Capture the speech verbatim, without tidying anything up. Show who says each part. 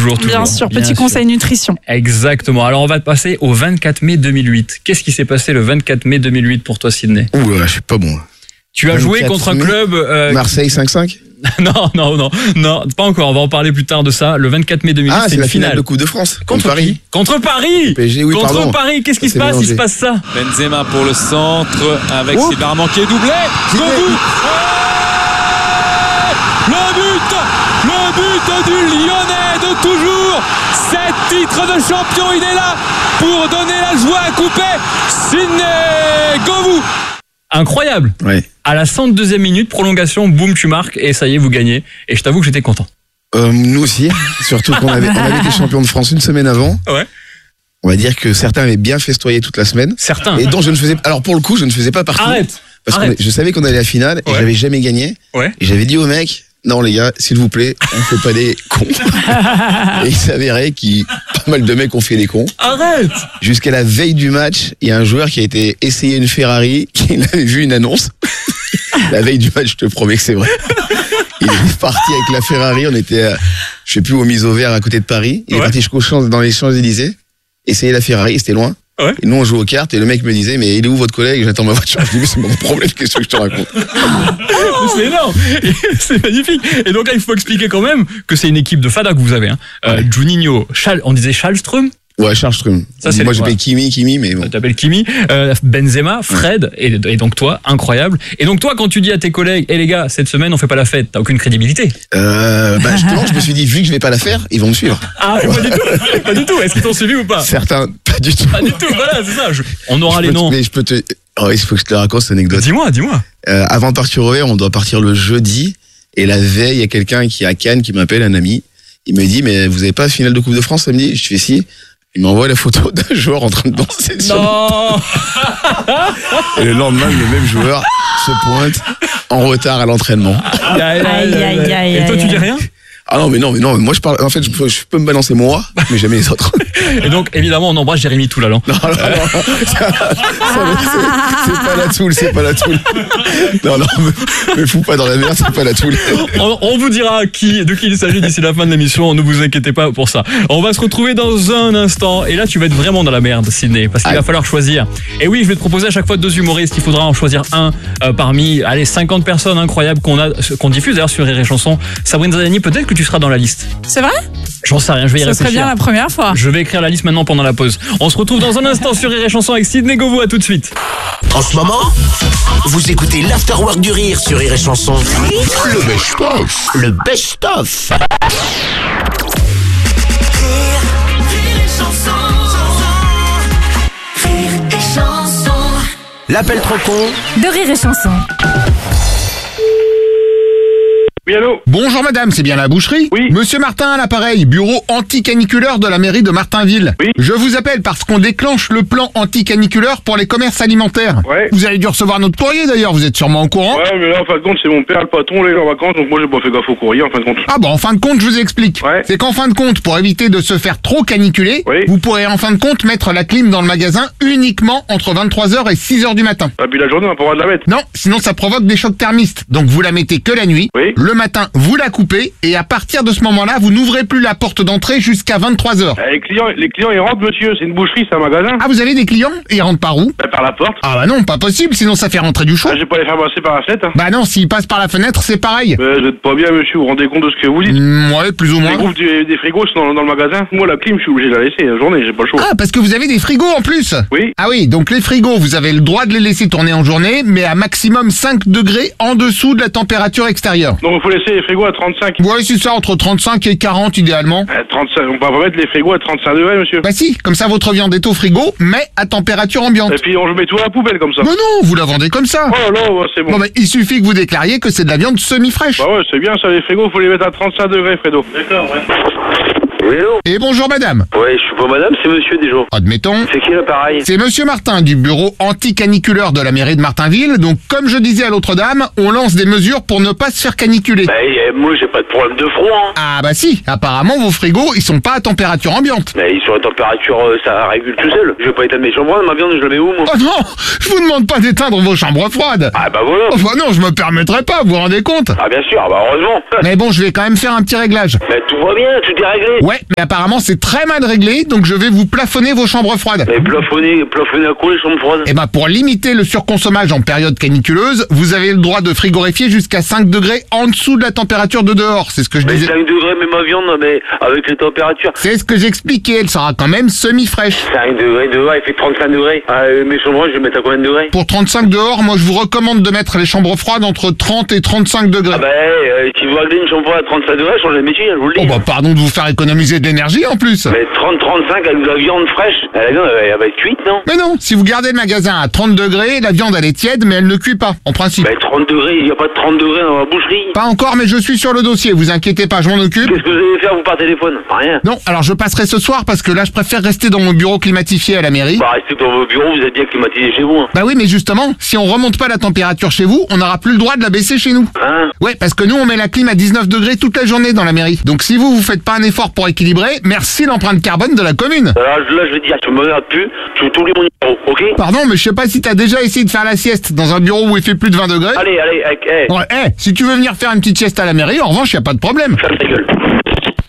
Speaker 1: toujours, toujours.
Speaker 2: Bien sûr,
Speaker 1: Bien
Speaker 2: petit
Speaker 1: sûr.
Speaker 2: conseil nutrition.
Speaker 1: Exactement. Alors, on va passer au vingt-quatre mai deux mille huit. Qu'est-ce qui s'est passé le vingt-quatre mai deux mille huit pour toi, Sydney?
Speaker 3: Ouh là, je suis pas bon.
Speaker 1: Tu as joué
Speaker 3: vingt-quatre
Speaker 1: contre un
Speaker 3: mai.
Speaker 1: club... euh,
Speaker 3: Marseille cinq cinq.
Speaker 1: non, non, non, non, pas encore. On va en parler plus tard de ça. Le vingt-quatre mai deux mille huit,
Speaker 3: Ah,
Speaker 1: c'est
Speaker 3: c'est
Speaker 1: une
Speaker 3: la finale
Speaker 1: finale.
Speaker 3: de Coupe de France.
Speaker 1: Contre
Speaker 3: Contre Paris.
Speaker 1: qui Contre Paris
Speaker 3: P S G, oui,
Speaker 1: Contre
Speaker 3: pardon.
Speaker 1: Paris, qu'est-ce qui
Speaker 3: Ça
Speaker 1: se
Speaker 3: s'est
Speaker 1: passe Il
Speaker 3: mélangé.
Speaker 1: se passe ça.
Speaker 4: Benzema pour le centre avec
Speaker 3: Oh.
Speaker 4: Sylvain Armand qui est doublé.
Speaker 3: Sydney.
Speaker 4: Govou. Ouais. Le but Le but du Lyonnais de toujours. Sept titres de champion, il est là pour donner la joie à couper. Sidney Govou.
Speaker 1: Incroyable.
Speaker 3: Ouais.
Speaker 1: À la cent deuxième minute, prolongation, boum, tu marques et ça y est, vous gagnez. Et je t'avoue que j'étais content.
Speaker 3: Euh, nous aussi. Surtout qu'on avait, on avait été champion de France une semaine avant.
Speaker 1: Ouais.
Speaker 3: On va dire que certains avaient bien festoyé toute la semaine.
Speaker 1: Certains.
Speaker 3: Et dont je ne faisais alors pour le coup, je ne faisais pas partie.
Speaker 1: Arrête.
Speaker 3: Parce
Speaker 1: Arrête.
Speaker 3: que je savais qu'on allait à la finale et
Speaker 1: Ouais.
Speaker 3: j'avais jamais gagné.
Speaker 1: Ouais.
Speaker 3: Et j'avais dit aux mecs, non les gars, s'il vous plaît, on fait pas des cons. Et il s'avérait qu'il pas mal de mecs ont fait des cons.
Speaker 1: Arrête.
Speaker 3: Jusqu'à la veille du match, il y a un joueur qui a été essayer une Ferrari, qui avait vu une annonce. La veille du match, je te promets que c'est vrai. Il est parti avec la Ferrari, on était, euh, je sais plus, au Mise au Vert à côté de Paris. Il
Speaker 1: Ouais.
Speaker 3: est parti jusqu'aux Champs, dans les Champs-Élysées, essayer la Ferrari, c'était loin.
Speaker 1: Ouais.
Speaker 3: Et nous on joue aux cartes et le mec me disait mais il est où votre collègue? J'attends ma voiture. Je dis mais c'est mon problème, qu'est-ce que je te raconte?
Speaker 1: C'est énorme. Et c'est magnifique. Et donc là, il faut expliquer quand même que c'est une équipe de fada que vous avez. Hein. Euh, Juninho, Schal, on disait Schalström.
Speaker 3: Ouais, Charles Ström.
Speaker 1: Ça, c'est
Speaker 3: Moi
Speaker 1: les-
Speaker 3: j'ai payé Kimi, Kimi, mais bon.
Speaker 1: Tu t'appelles Kimi, euh, Benzema, Fred, et, et donc toi, incroyable. Et donc toi, quand tu dis à tes collègues, hé les gars, cette semaine on fait pas la fête, t'as aucune crédibilité.
Speaker 3: Euh, bah justement, je me suis dit vu que je vais pas la faire, ils vont me suivre.
Speaker 1: Ah, pas du tout, pas du tout. Est-ce qu'ils t'ont suivi ou pas?
Speaker 3: Certains, pas du tout.
Speaker 1: Pas du tout. Voilà, c'est ça. Je- on aura
Speaker 3: Je
Speaker 1: les
Speaker 3: peux te-
Speaker 1: noms.
Speaker 3: Mais je peux te. Oh, il faut que je te la raconte cette anecdote.
Speaker 1: Dis-moi, dis-moi.
Speaker 3: Euh, avant de partir au Vert, on doit partir le jeudi. Et la veille, il y a quelqu'un qui est à Cannes qui m'appelle, un ami. Il me dit, mais vous avez pas finale de Coupe de France samedi? Je fais si. Il m'envoie la photo d'un joueur en train de danser sur
Speaker 1: Non.
Speaker 3: Et le lendemain, le même joueur se pointe en retard à l'entraînement.
Speaker 1: Aïe, aïe,
Speaker 2: Aïe, aïe, aïe,
Speaker 1: Et toi,
Speaker 2: aïe,
Speaker 1: tu dis
Speaker 2: aïe.
Speaker 1: rien?
Speaker 3: Ah non, mais non, mais non, moi je parle. En fait, je peux, je peux me balancer moi, mais jamais les autres.
Speaker 1: Et donc, évidemment, on embrasse Jérémy Toulalan.
Speaker 3: Non, non, non. Ça, ça, c'est- c'est pas la Toule, c'est pas la Toule. Non, non, me, me fous pas dans la merde, c'est pas la Toule.
Speaker 1: On, on vous dira qui, de qui il s'agit d'ici la fin de l'émission, ne vous inquiétez pas pour ça. On va se retrouver dans un instant, et là tu vas être vraiment dans la merde, Sydney, parce qu'il va
Speaker 3: Aïe.
Speaker 1: falloir choisir. Et oui, je vais te proposer à chaque fois deux humoristes, il faudra en choisir un euh, parmi, allez, cinquante personnes incroyables qu'on a, qu'on diffuse d'ailleurs sur Rire et Chanson. Sabrina Zaniani, peut-être que tu seras dans la liste.
Speaker 2: C'est vrai?
Speaker 1: J'en sais rien, je vais y
Speaker 2: Ça serait
Speaker 1: réfléchir.
Speaker 2: bien la première fois.
Speaker 1: Je vais écrire la liste maintenant pendant la pause. On se retrouve dans un instant sur Rire et Chanson avec Sydney Govou, à tout de suite.
Speaker 5: En ce moment, vous écoutez l'Afterwork du Rire sur Rire et Chanson. Le best-of. Le best-of. L'appel trop con
Speaker 6: de Rire et Chanson.
Speaker 7: Oui, allô?
Speaker 8: Bonjour madame, c'est bien la boucherie?
Speaker 7: Oui.
Speaker 8: Monsieur Martin à l'appareil, bureau anti-caniculaire de la mairie de Martinville.
Speaker 7: Oui.
Speaker 8: Je vous appelle parce qu'on déclenche le plan anti-caniculaire pour les commerces alimentaires.
Speaker 7: Ouais.
Speaker 8: Vous avez dû recevoir notre courrier d'ailleurs, vous êtes sûrement au courant?
Speaker 7: Ouais, mais là, en fin de compte, c'est mon père, le patron, là, il est en vacances, donc moi, j'ai pas fait gaffe au courrier, en fin de compte.
Speaker 8: Ah bon, en fin de compte, je vous explique.
Speaker 7: Ouais.
Speaker 8: C'est qu'en fin de compte, pour éviter de se faire trop caniculer,
Speaker 7: Oui.
Speaker 8: vous pourrez en fin de compte mettre la clim dans le magasin uniquement entre vingt-trois heures et six heures du matin.
Speaker 7: Ah, puis la journée, on a pas le droit de la mettre.
Speaker 8: Non, sinon ça provoque des chocs thermistes. Donc vous la mettez que la nuit.
Speaker 7: Oui.
Speaker 8: Le matin, vous la coupez et à partir de ce moment-là, vous n'ouvrez plus la porte d'entrée jusqu'à vingt-trois heures.
Speaker 7: Eh, les clients, les clients, ils rentrent, monsieur, c'est une boucherie, c'est un magasin.
Speaker 8: Ah, vous avez des clients? Et ils rentrent par où?
Speaker 7: Bah, par la porte.
Speaker 8: Ah bah non, pas possible, sinon ça fait rentrer du chaud.
Speaker 7: Ah, je vais pas les faire passer par la fenêtre, hein.
Speaker 8: Bah non, s'ils passent par la fenêtre, c'est pareil.
Speaker 7: Euh, vous êtes pas bien, monsieur, vous vous rendez compte de ce que vous dites?
Speaker 8: Mm, ouais, plus ou
Speaker 7: Les
Speaker 8: moins.
Speaker 7: groupes des, des frigos sont dans, dans le magasin. Moi, la clim, je suis obligé de la laisser, la journée, j'ai pas le choix.
Speaker 8: Ah, parce que vous avez des frigos en plus.
Speaker 7: Oui.
Speaker 8: Ah oui, donc les frigos, vous avez le droit de les laisser tourner en journée, mais à maximum cinq degrés en dessous de la température extérieure.
Speaker 7: Donc, il faut laisser les frigos à trente-cinq.
Speaker 8: Ouais, c'est ça, entre trente-cinq et quarante idéalement.
Speaker 7: Eh, trente-cinq, on peut pas mettre les frigos à trente-cinq degrés, monsieur.
Speaker 8: Bah si, comme ça votre viande est au frigo, mais à température ambiante.
Speaker 7: Et puis, on met tout à la poubelle, comme ça.
Speaker 8: Mais non, vous la vendez comme ça.
Speaker 7: Oh là là, ouais, c'est bon.
Speaker 8: Bon, bah, il suffit que vous déclariez que c'est de la viande semi-fraîche.
Speaker 7: Bah ouais, c'est bien ça, les frigos, faut les mettre à trente-cinq degrés, Fredo. D'accord, ouais.
Speaker 9: Oui, hello.
Speaker 8: Et bonjour madame.
Speaker 9: Ouais, je suis pas madame, c'est monsieur déjà.
Speaker 8: Admettons.
Speaker 9: C'est qui l'appareil?
Speaker 8: C'est monsieur Martin du bureau anti-caniculaire de la mairie de Martinville. Donc, comme je disais à l'autre dame, on lance des mesures pour ne pas se faire caniculer.
Speaker 9: Bah, eh, moi j'ai pas de problème de froid, hein.
Speaker 8: Ah bah si, apparemment vos frigos, ils sont pas à température ambiante.
Speaker 9: Bah, ils sont à température, euh, ça régule tout seul. Je vais pas éteindre mes chambres, ma viande, je la mets où, moi?
Speaker 8: Oh non, je vous demande pas d'éteindre vos chambres froides.
Speaker 9: Ah bah voilà.
Speaker 8: Enfin non, je me permettrai pas, vous vous rendez compte?
Speaker 9: Ah bien sûr, ah bah heureusement.
Speaker 8: Mais bon, je vais quand même faire un petit réglage.
Speaker 9: Bah tout va bien, tout est réglé.
Speaker 8: Ouais, mais apparemment c'est très mal réglé, donc je vais vous plafonner vos chambres froides.
Speaker 9: Mais plafonner, plafonner à quoi les chambres froides?
Speaker 8: Et ben pour limiter le surconsommage en période caniculeuse, vous avez le droit de frigorifier jusqu'à cinq degrés en dessous de la température de dehors, c'est ce que je
Speaker 9: Mais
Speaker 8: disais.
Speaker 9: cinq degrés, mais ma viande, mais avec les températures.
Speaker 8: C'est ce que j'expliquais, elle sera quand même semi-fraîche.
Speaker 9: cinq degrés dehors, il fait trente-cinq degrés. Ah, euh, mes chambres, je vais mettre à combien de degrés?
Speaker 8: Pour trente-cinq dehors, moi je vous recommande de mettre les chambres froides entre trente et trente-cinq degrés.
Speaker 9: Ah bah, euh, si vous réglez une chambre froide à trente-cinq degrés, changez de métier, je vous le dis.
Speaker 8: Oh bah pardon de vous faire économiser de l'énergie en plus.
Speaker 9: Mais trente trente-cinq avec de la viande fraîche, la viande elle, elle va être cuite, non?
Speaker 8: Mais non, si vous gardez le magasin à trente degrés, la viande elle est tiède mais elle ne cuit pas, en principe.
Speaker 9: Bah trente degrés, il n'y a pas de trente degrés dans la boucherie.
Speaker 8: Pas encore, mais je suis sur le dossier, vous inquiétez pas, je m'en occupe.
Speaker 9: Qu'est-ce que vous allez faire, vous par téléphone? Rien.
Speaker 8: Non, alors je passerai ce soir parce que là je préfère rester dans mon bureau climatifié à la mairie.
Speaker 9: Bah restez dans vos bureaux, vous êtes bien climatisé chez vous. Hein,
Speaker 8: Bah oui, mais justement, si on remonte pas la température chez vous, on n'aura plus le droit de la baisser chez nous.
Speaker 9: hein
Speaker 8: Ouais, parce que nous on met la clim à dix-neuf degrés toute la journée dans la mairie. Donc si vous vous faites pas un effort pour équilibrer, merci l'empreinte carbone de la commune.
Speaker 9: Alors là, je vais dire, tu me regardes plus, tu t'oublies mon numéro, ok?
Speaker 8: Pardon, mais je sais pas si t'as déjà essayé de faire la sieste dans un bureau où il fait plus de vingt degrés.
Speaker 9: Allez, allez, avec, eh,
Speaker 8: Ouais, eh, si tu veux venir faire une petite sieste à la mairie, en revanche, y a pas de problème.
Speaker 9: ferme ta gueule.